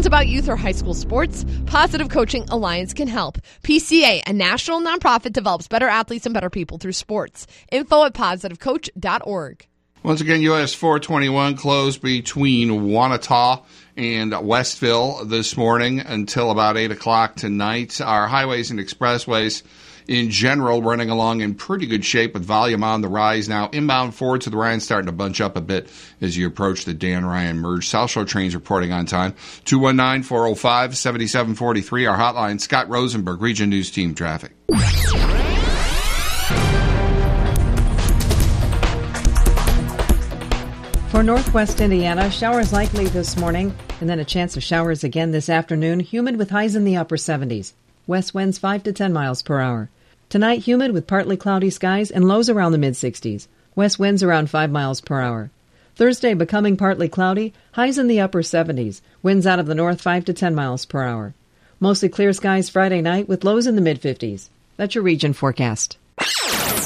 about youth or high school sports? Positive Coaching Alliance can help. PCA, a national nonprofit, develops better athletes and better people through sports. Info at positivecoach.org. Once again, US 421 closed between Wanata and Westville this morning until about 8 o'clock tonight. Our highways and expressways in general running along in pretty good shape with volume on the rise now. Inbound forward to the Ryan starting to bunch up a bit as you approach the Dan Ryan merge. South Shore trains reporting on time. 219-405-7743. Our hotline, Scott Rosenberg, Region News Team Traffic. For northwest Indiana, showers likely this morning, and then a chance of showers again this afternoon. Humid with highs in the upper 70s. West winds 5 to 10 miles per hour. Tonight, humid with partly cloudy skies and lows around the mid-60s. West winds around 5 miles per hour. Thursday, becoming partly cloudy, highs in the upper 70s. Winds out of the north 5 to 10 miles per hour. Mostly clear skies Friday night with lows in the mid-50s. That's your region forecast.